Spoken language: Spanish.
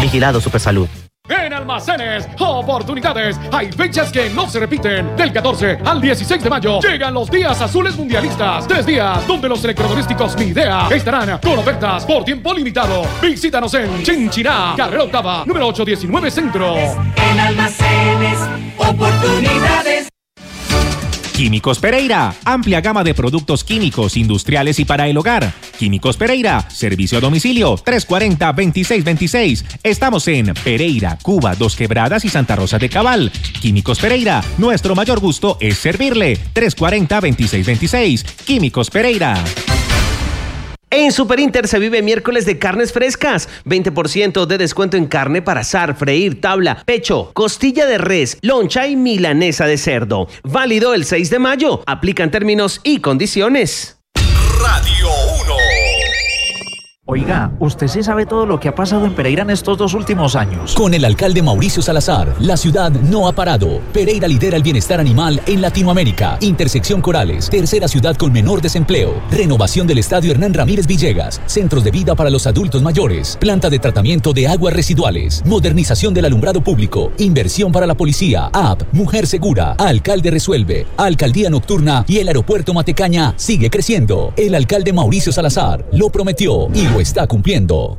Vigilado Supersalud. En Almacenes Oportunidades hay fechas que no se repiten. Del 14 al 16 de mayo llegan los días azules mundialistas. 3 días donde los electrodomésticos Midea estarán con ofertas por tiempo limitado. Visítanos en Chinchiná, carrera octava, número 819 Centro. En Almacenes Oportunidades. Químicos Pereira, amplia gama de productos químicos, industriales y para el hogar. Químicos Pereira, servicio a domicilio 340-2626. Estamos en Pereira, Cuba, Dos Quebradas y Santa Rosa de Cabal. Químicos Pereira, nuestro mayor gusto es servirle. 340-2626. Químicos Pereira. En Super Inter se vive miércoles de carnes frescas. 20% de descuento en carne para asar, freír, tabla, pecho, costilla de res, loncha y milanesa de cerdo. Válido el 6 de mayo. Aplican términos y condiciones. Radio 1. Oiga, ¿usted sí sabe todo lo que ha pasado en Pereira en estos 2 últimos años? Con el alcalde Mauricio Salazar, la ciudad no ha parado. Pereira lidera el bienestar animal en Latinoamérica. Intersección Corales, tercera ciudad con menor desempleo. Renovación del estadio Hernán Ramírez Villegas. Centros de vida para los adultos mayores. Planta de tratamiento de aguas residuales. Modernización del alumbrado público. Inversión para la policía. App, Mujer Segura. Alcalde resuelve. Alcaldía nocturna y el aeropuerto Matecaña sigue creciendo. El alcalde Mauricio Salazar lo prometió y lo está cumpliendo.